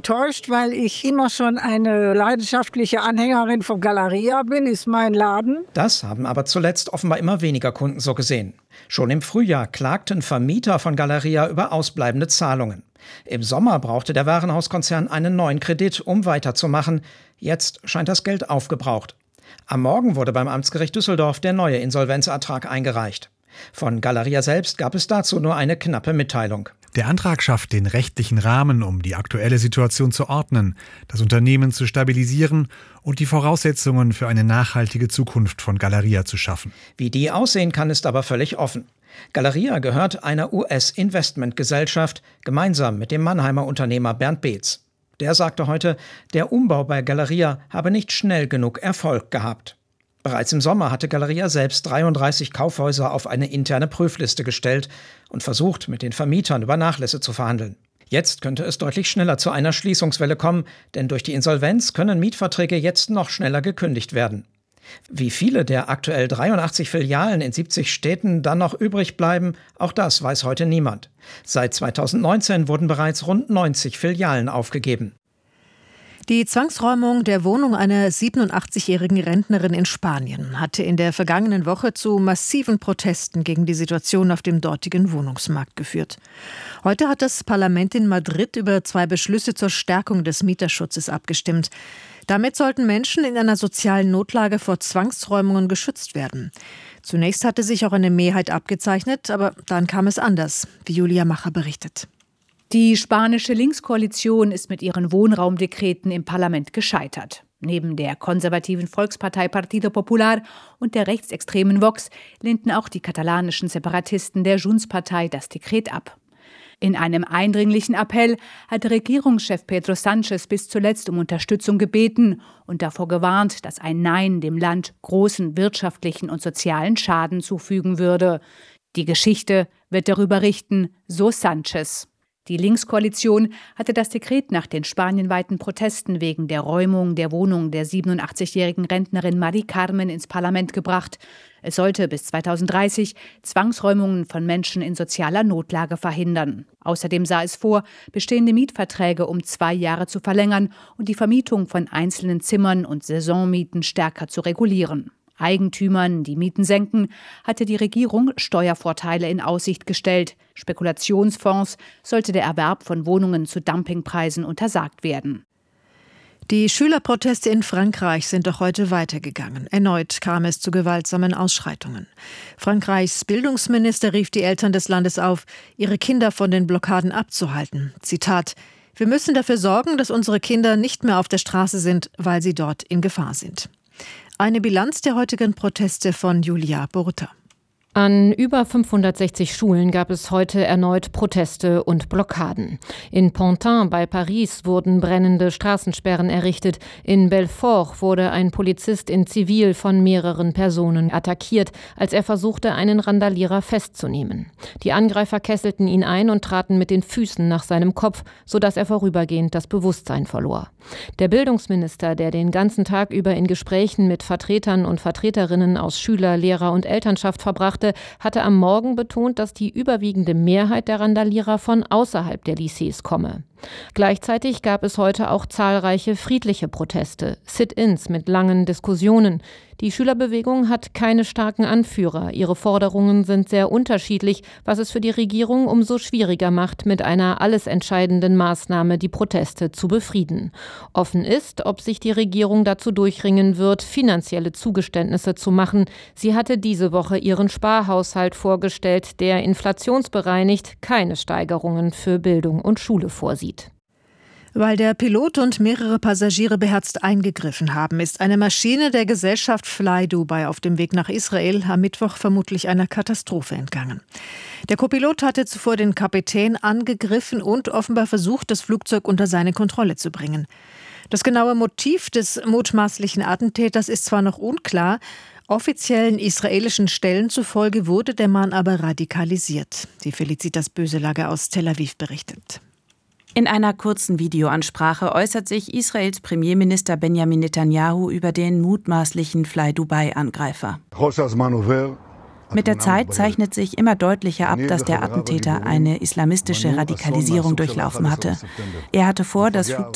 enttäuscht, weil ich immer schon eine leidenschaftliche Anhängerin von Galeria bin, ist mein Laden. Das haben aber zuletzt offenbar immer weniger Kunden so gesehen. Schon im Frühjahr klagten Vermieter von Galeria über ausbleibende Zahlungen. Im Sommer brauchte der Warenhauskonzern einen neuen Kredit, um weiterzumachen. Jetzt scheint das Geld aufgebraucht. Am Morgen wurde beim Amtsgericht Düsseldorf der neue Insolvenzantrag eingereicht. Von Galeria selbst gab es dazu nur eine knappe Mitteilung. Der Antrag schafft den rechtlichen Rahmen, um die aktuelle Situation zu ordnen, das Unternehmen zu stabilisieren und die Voraussetzungen für eine nachhaltige Zukunft von Galeria zu schaffen. Wie die aussehen kann, ist aber völlig offen. Galeria gehört einer US-Investmentgesellschaft, gemeinsam mit dem Mannheimer Unternehmer Bernd Beetz. Der sagte heute, der Umbau bei Galeria habe nicht schnell genug Erfolg gehabt. Bereits im Sommer hatte Galeria selbst 33 Kaufhäuser auf eine interne Prüfliste gestellt und versucht, mit den Vermietern über Nachlässe zu verhandeln. Jetzt könnte es deutlich schneller zu einer Schließungswelle kommen, denn durch die Insolvenz können Mietverträge jetzt noch schneller gekündigt werden. Wie viele der aktuell 83 Filialen in 70 Städten dann noch übrig bleiben, auch das weiß heute niemand. Seit 2019 wurden bereits rund 90 Filialen aufgegeben. Die Zwangsräumung der Wohnung einer 87-jährigen Rentnerin in Spanien hatte in der vergangenen Woche zu massiven Protesten gegen die Situation auf dem dortigen Wohnungsmarkt geführt. Heute hat das Parlament in Madrid über 2 Beschlüsse zur Stärkung des Mieterschutzes abgestimmt. Damit sollten Menschen in einer sozialen Notlage vor Zwangsräumungen geschützt werden. Zunächst hatte sich auch eine Mehrheit abgezeichnet, aber dann kam es anders, wie Julia Macher berichtet. Die spanische Linkskoalition ist mit ihren Wohnraumdekreten im Parlament gescheitert. Neben der konservativen Volkspartei Partido Popular und der rechtsextremen Vox lehnten auch die katalanischen Separatisten der Junts-Partei das Dekret ab. In einem eindringlichen Appell hatte Regierungschef Pedro Sánchez bis zuletzt um Unterstützung gebeten und davor gewarnt, dass ein Nein dem Land großen wirtschaftlichen und sozialen Schaden zufügen würde. Die Geschichte wird darüber richten, so Sánchez. Die Linkskoalition hatte das Dekret nach den spanienweiten Protesten wegen der Räumung der Wohnung der 87-jährigen Rentnerin Mari Carmen ins Parlament gebracht. Es sollte bis 2030 Zwangsräumungen von Menschen in sozialer Notlage verhindern. Außerdem sah es vor, bestehende Mietverträge um 2 Jahre zu verlängern und die Vermietung von einzelnen Zimmern und Saisonmieten stärker zu regulieren. Eigentümern, die Mieten senken, hatte die Regierung Steuervorteile in Aussicht gestellt. Spekulationsfonds sollte der Erwerb von Wohnungen zu Dumpingpreisen untersagt werden. Die Schülerproteste in Frankreich sind doch heute weitergegangen. Erneut kam es zu gewaltsamen Ausschreitungen. Frankreichs Bildungsminister rief die Eltern des Landes auf, ihre Kinder von den Blockaden abzuhalten. Zitat: Wir müssen dafür sorgen, dass unsere Kinder nicht mehr auf der Straße sind, weil sie dort in Gefahr sind. Eine Bilanz der heutigen Proteste von Julia Borutta. An über 560 Schulen gab es heute erneut Proteste und Blockaden. In Pantin bei Paris wurden brennende Straßensperren errichtet. In Belfort wurde ein Polizist in Zivil von mehreren Personen attackiert, als er versuchte, einen Randalierer festzunehmen. Die Angreifer kesselten ihn ein und traten mit den Füßen nach seinem Kopf, sodass er vorübergehend das Bewusstsein verlor. Der Bildungsminister, der den ganzen Tag über in Gesprächen mit Vertretern und Vertreterinnen aus Schüler-, Lehrer- und Elternschaft verbrachte, hatte am Morgen betont, dass die überwiegende Mehrheit der Randalierer von außerhalb der Lycées komme. Gleichzeitig gab es heute auch zahlreiche friedliche Proteste, Sit-ins mit langen Diskussionen. Die Schülerbewegung hat keine starken Anführer. Ihre Forderungen sind sehr unterschiedlich, was es für die Regierung umso schwieriger macht, mit einer alles entscheidenden Maßnahme die Proteste zu befrieden. Offen ist, ob sich die Regierung dazu durchringen wird, finanzielle Zugeständnisse zu machen. Sie hatte diese Woche ihren Sparhaushalt vorgestellt, der inflationsbereinigt keine Steigerungen für Bildung und Schule vorsieht. Weil der Pilot und mehrere Passagiere beherzt eingegriffen haben, ist eine Maschine der Gesellschaft Fly Dubai auf dem Weg nach Israel am Mittwoch vermutlich einer Katastrophe entgangen. Der Co-Pilot hatte zuvor den Kapitän angegriffen und offenbar versucht, das Flugzeug unter seine Kontrolle zu bringen. Das genaue Motiv des mutmaßlichen Attentäters ist zwar noch unklar, offiziellen israelischen Stellen zufolge wurde der Mann aber radikalisiert. Die Felicitas Böselager aus Tel Aviv berichtet. In einer kurzen Videoansprache äußert sich Israels Premierminister Benjamin Netanyahu über den mutmaßlichen Fly Dubai-Angreifer. Mit der Zeit zeichnet sich immer deutlicher ab, dass der Attentäter eine islamistische Radikalisierung durchlaufen hatte. Er hatte vor, das Flugzeug